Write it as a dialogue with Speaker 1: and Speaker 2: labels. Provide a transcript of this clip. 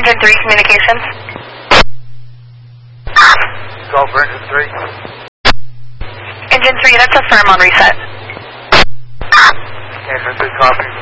Speaker 1: Engine 3 communications.
Speaker 2: Call for Engine 3.
Speaker 1: Engine 3, that's a firm on reset.
Speaker 2: Engine 3 copy.